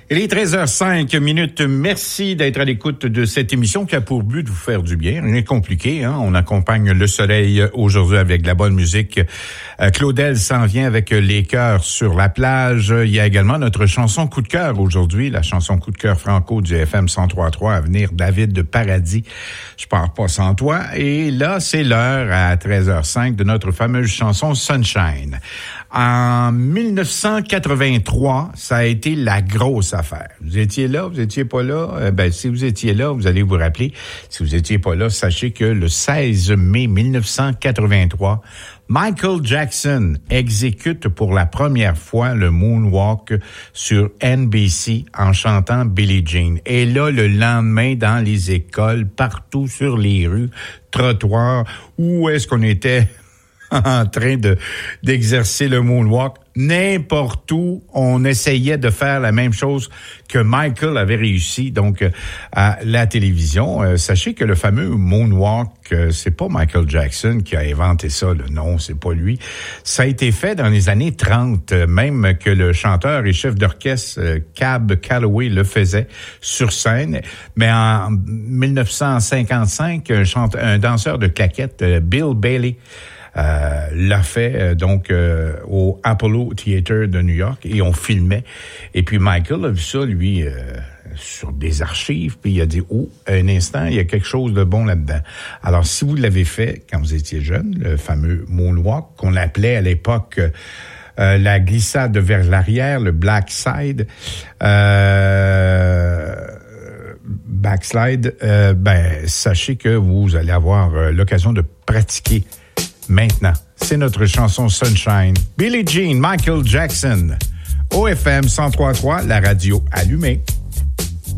Il est 13h05. Merci d'être à l'écoute de cette émission qui a pour but de vous faire du bien. Rien de compliqué, hein? On accompagne le soleil aujourd'hui avec de la bonne musique. Claudel s'en vient avec Les cœurs sur la plage. Il y a également notre chanson coup de cœur aujourd'hui, la chanson coup de cœur franco du FM 103.3 à venir, David de Paradis. Je pars pas sans toi. Et là, c'est l'heure à 13h05 de notre fameuse chanson Sunshine. En 1983, ça a été la grosse affaire. Vous étiez là, vous étiez pas là? Si vous étiez là, vous allez vous rappeler. Si vous étiez pas là, sachez que le 16 mai 1983, Michael Jackson exécute pour la première fois le moonwalk sur NBC en chantant Billie Jean. Et là, le lendemain, dans les écoles, partout sur les rues, trottoirs, où est-ce qu'on était en train d'exercer le moonwalk? N'importe où, on essayait de faire la même chose que Michael avait réussi, donc, à la télévision. Sachez que le fameux moonwalk, c'est pas Michael Jackson qui a inventé ça, non, c'est pas lui. Ça a été fait dans les années 30, même que le chanteur et chef d'orchestre Cab Calloway le faisait sur scène. Mais en 1955, un danseur de claquettes, Bill Bailey, l'a fait au Apollo Theater de New York, et on filmait. Et puis Michael a vu ça, lui, sur des archives, puis il a dit « Oh, un instant, il y a quelque chose de bon là-dedans. » Alors, si vous l'avez fait quand vous étiez jeune, le fameux moonwalk, qu'on appelait à l'époque la glissade vers l'arrière, le backslide, sachez que vous allez avoir l'occasion de pratiquer maintenant. C'est notre chanson Sunshine. Billie Jean, Michael Jackson. OFM 103.3, la radio allumée.